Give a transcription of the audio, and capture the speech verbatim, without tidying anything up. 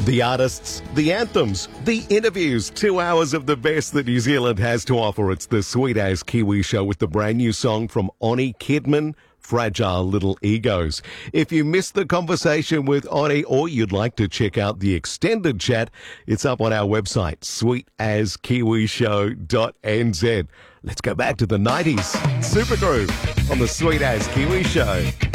The artists, the anthems, the interviews, two hours of the best that New Zealand has to offer. It's the Sweet As Kiwi Show with the brand new song from Oni Kidman, Fragile Little Egos. If you missed the conversation with Oni or you'd like to check out the extended chat, it's up on our website, sweet as kiwi show dot n z. Let's go back to the nineties. Supergroove on the Sweet As Kiwi Show.